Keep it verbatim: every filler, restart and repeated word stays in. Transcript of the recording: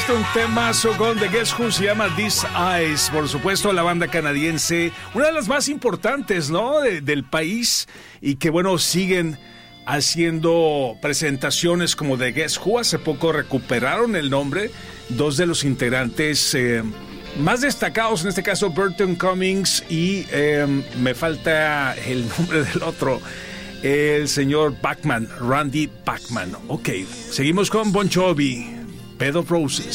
supuesto, un temazo con The Guess Who, se llama These Eyes. Por supuesto, la banda canadiense, una de las más importantes, ¿no? De, del país, y que, bueno, siguen haciendo presentaciones como The Guess Who. Hace poco recuperaron el nombre. Dos de los integrantes eh, más destacados, en este caso, Burton Cummings, y eh, me falta el nombre del otro, el señor Bachman, Randy Bachman. Ok, seguimos con Bon Jovi, Bed of Roses.